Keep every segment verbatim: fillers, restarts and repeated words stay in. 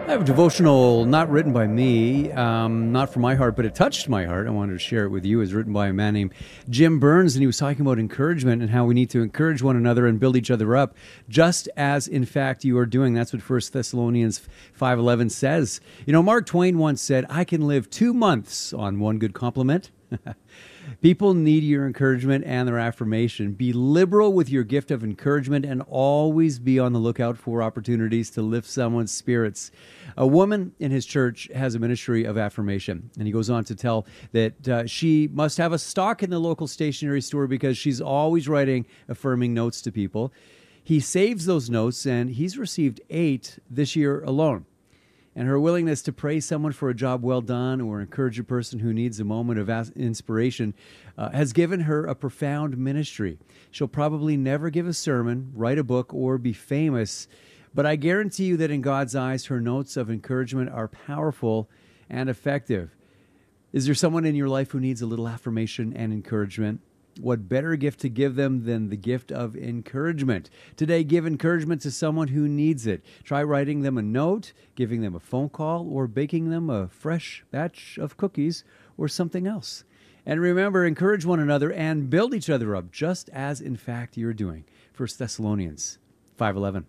I have a devotional not written by me, um, not from my heart, but it touched my heart. I wanted to share it with you. It's written by a man named Jim Burns, and he was talking about encouragement and how we need to encourage one another and build each other up, just as, in fact, you are doing. That's what First Thessalonians five eleven says. You know, Mark Twain once said, I can live two months on one good compliment. People need your encouragement and their affirmation. Be liberal with your gift of encouragement and always be on the lookout for opportunities to lift someone's spirits. A woman in his church has a ministry of affirmation, and he goes on to tell that uh, she must have a stock in the local stationery store because she's always writing affirming notes to people. He saves those notes, and he's received eight this year alone. And her willingness to praise someone for a job well done or encourage a person who needs a moment of inspiration uh, has given her a profound ministry. She'll probably never give a sermon, write a book, or be famous, but I guarantee you that in God's eyes, her notes of encouragement are powerful and effective. Is there someone in your life who needs a little affirmation and encouragement? What better gift to give them than the gift of encouragement? Today, give encouragement to someone who needs it. Try writing them a note, giving them a phone call, or baking them a fresh batch of cookies or something else. And remember, encourage one another and build each other up, just as, in fact, you're doing. First Thessalonians five eleven.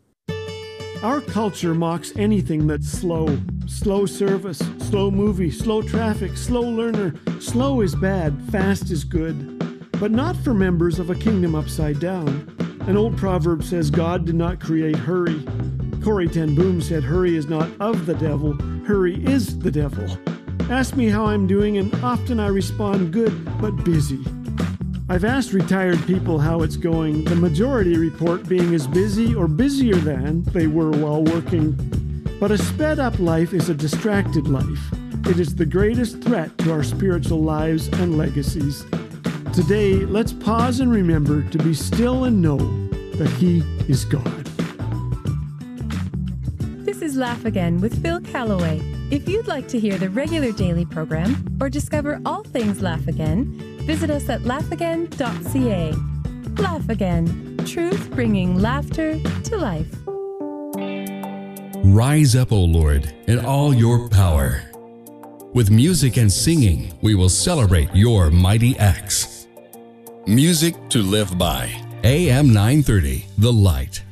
Our culture mocks anything that's slow. Slow service, slow movie, slow traffic, slow learner. Slow is bad, fast is good. But not for members of a kingdom upside down. An old proverb says God did not create hurry. Corrie ten Boom said hurry is not of the devil, hurry is the devil. Ask me how I'm doing, and often I respond good but busy. I've asked retired people how it's going, the majority report being as busy or busier than they were while working. But a sped up life is a distracted life. It is the greatest threat to our spiritual lives and legacies. Today, let's pause and remember to be still and know that He is God. This is Laugh Again with Phil Callaway. If you'd like to hear the regular daily program or discover all things Laugh Again, visit us at laugh again dot c a. Laugh Again, truth bringing laughter to life. Rise up, O Lord, in all your power. With music and singing, we will celebrate your mighty acts. Music to live by. A M nine thirty, The Light.